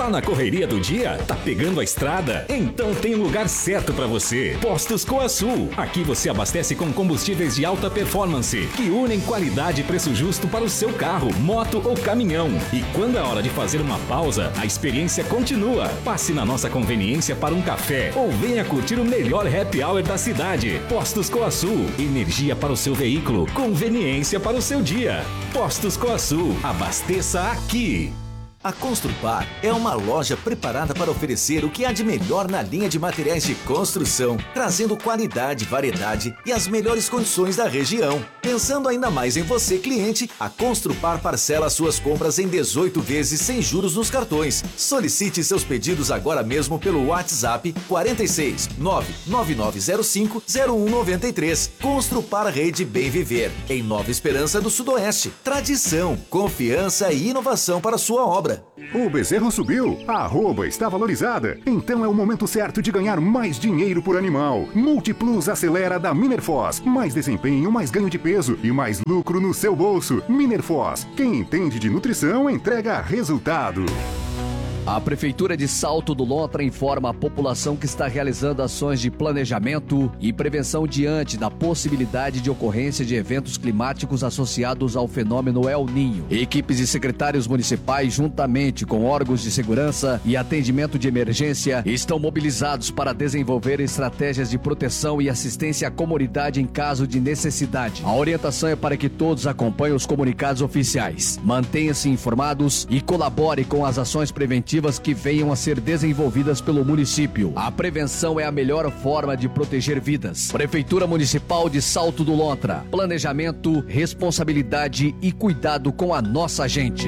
Tá na correria do dia? Tá pegando a estrada? Então tem um lugar certo para você. Postos Coasul. Aqui você abastece com combustíveis de alta performance, que unem qualidade e preço justo para o seu carro, moto ou caminhão. E quando é hora de fazer uma pausa, a experiência continua. Passe na nossa conveniência para um café ou venha curtir o melhor happy hour da cidade. Postos Coasul. Energia para o seu veículo, conveniência para o seu dia. Postos Coasul. Abasteça aqui. A Construpar é uma loja preparada para oferecer o que há de melhor na linha de materiais de construção, trazendo qualidade, variedade e as melhores condições da região. Pensando ainda mais em você, cliente, a Construpar parcela suas compras em 18 vezes sem juros nos cartões. Solicite seus pedidos agora mesmo pelo WhatsApp 46 99905 0193. Construpar Rede Bem Viver, em Nova Esperança do Sudoeste. Tradição, confiança e inovação para sua obra. O bezerro subiu, a arroba está valorizada, então é o momento certo de ganhar mais dinheiro por animal. Multiplus acelera da Minerfoz. Mais desempenho, mais ganho de peso e mais lucro no seu bolso. Minerfoz, quem entende de nutrição entrega resultado. A Prefeitura de Salto do Lontra informa a população que está realizando ações de planejamento e prevenção diante da possibilidade de ocorrência de eventos climáticos associados ao fenômeno El Niño. Equipes e secretários municipais, juntamente com órgãos de segurança e atendimento de emergência, estão mobilizados para desenvolver estratégias de proteção e assistência à comunidade em caso de necessidade. A orientação é para que todos acompanhem os comunicados oficiais, mantenham-se informados e colaborem com as ações preventivas que venham a ser desenvolvidas pelo município. A prevenção é a melhor forma de proteger vidas. Prefeitura Municipal de Salto do Lontra. Planejamento, responsabilidade e cuidado com a nossa gente.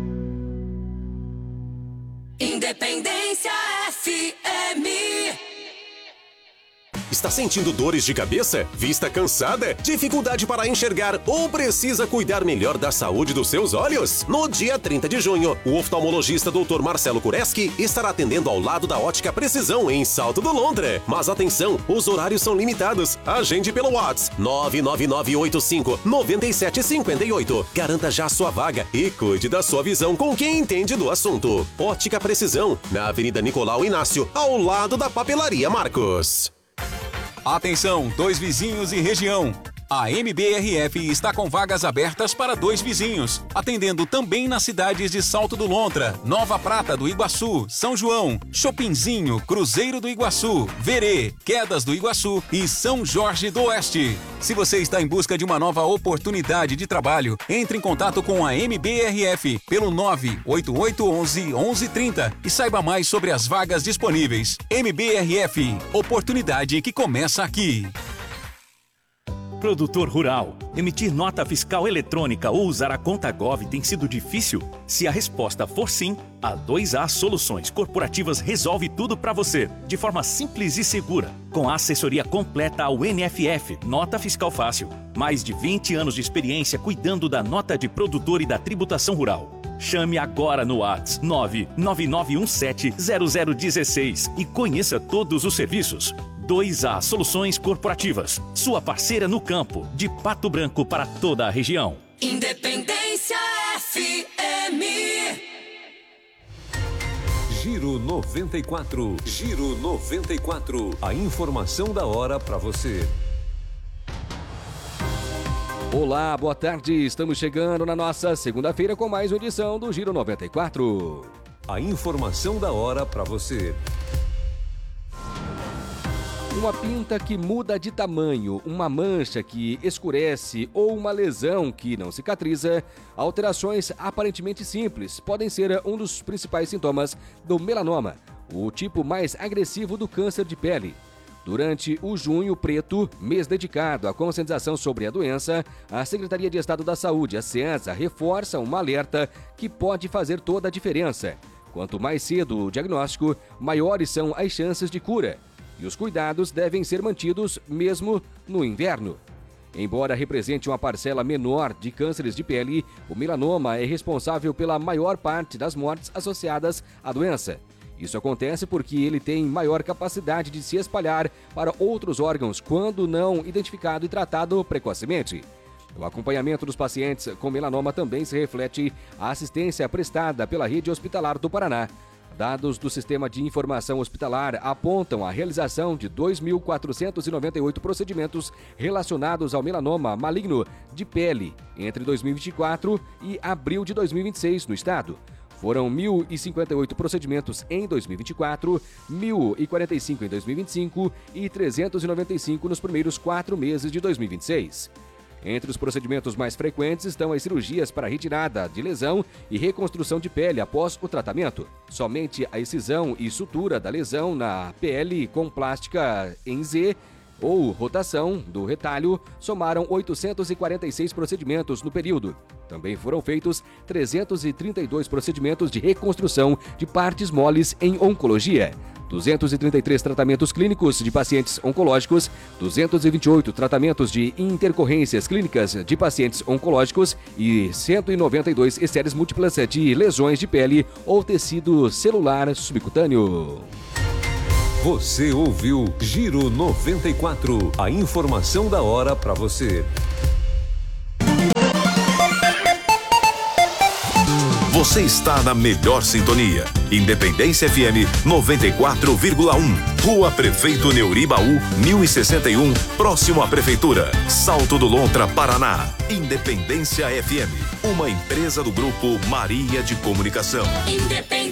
Independência FM. Está sentindo dores de cabeça? Vista cansada? Dificuldade para enxergar ou precisa cuidar melhor da saúde dos seus olhos? No dia 30 de junho, o oftalmologista Dr. Marcelo Kureski estará atendendo ao lado da Ótica Precisão em Salto do Lontra. Mas atenção, os horários são limitados. Agende pelo WhatsApp 99985-9758. Garanta já sua vaga e cuide da sua visão com quem entende do assunto. Ótica Precisão, na Avenida Nicolau Inácio, ao lado da Papelaria Marcos. Atenção, 2 Vizinhos e região. A MBRF está com vagas abertas para 2 Vizinhos, atendendo também nas cidades de Salto do Lontra, Nova Prata do Iguaçu, São João, Chopinzinho, Cruzeiro do Iguaçu, Verê, Quedas do Iguaçu e São Jorge do Oeste. Se você está em busca de uma nova oportunidade de trabalho, entre em contato com a MBRF pelo 98811-1130 e saiba mais sobre as vagas disponíveis. MBRF, oportunidade que começa aqui. Produtor rural, emitir nota fiscal eletrônica ou usar a conta Gov tem sido difícil? Se a resposta for sim, a 2A Soluções Corporativas resolve tudo para você, de forma simples e segura, com a assessoria completa ao NFF, Nota Fiscal Fácil. Mais de 20 anos de experiência cuidando da nota de produtor e da tributação rural. Chame agora no WhatsApp 999170016 e conheça todos os serviços. 2A Soluções Corporativas, sua parceira no campo, de Pato Branco para toda a região. Independência FM. Giro 94. Giro 94. A informação da hora para você. Olá, boa tarde. Estamos chegando na nossa segunda-feira com mais uma edição do Giro 94. A informação da hora para você. Uma pinta que muda de tamanho, uma mancha que escurece ou uma lesão que não cicatriza, alterações aparentemente simples podem ser um dos principais sintomas do melanoma, o tipo mais agressivo do câncer de pele. Durante o Junho Preto, mês dedicado à conscientização sobre a doença, a Secretaria de Estado da Saúde, a SEASA, reforça um alerta que pode fazer toda a diferença. Quanto mais cedo o diagnóstico, maiores são as chances de cura. E os cuidados devem ser mantidos mesmo no inverno. Embora represente uma parcela menor de cânceres de pele, o melanoma é responsável pela maior parte das mortes associadas à doença. Isso acontece porque ele tem maior capacidade de se espalhar para outros órgãos quando não identificado e tratado precocemente. O acompanhamento dos pacientes com melanoma também se reflete a assistência prestada pela Rede Hospitalar do Paraná. Dados do Sistema de Informação Hospitalar apontam a realização de 2.498 procedimentos relacionados ao melanoma maligno de pele entre 2024 e abril de 2026 no estado. Foram 1.058 procedimentos em 2024, 1.045 em 2025 e 395 nos primeiros 4 meses de 2026. Entre os procedimentos mais frequentes estão as cirurgias para retirada de lesão e reconstrução de pele após o tratamento. Somente a excisão e sutura da lesão na pele com plástica em Z ou rotação do retalho somaram 846 procedimentos no período. Também foram feitos 332 procedimentos de reconstrução de partes moles em oncologia, 233 tratamentos clínicos de pacientes oncológicos, 228 tratamentos de intercorrências clínicas de pacientes oncológicos e 192 estéreis múltiplas de lesões de pele ou tecido celular subcutâneo. Você ouviu Giro 94, a informação da hora para você. Você está na melhor sintonia. Independência FM 94,1. Rua Prefeito Neuribaú, 1061, próximo à Prefeitura. Salto do Lontra, Paraná. Independência FM, uma empresa do Grupo Maria de Comunicação. Independência.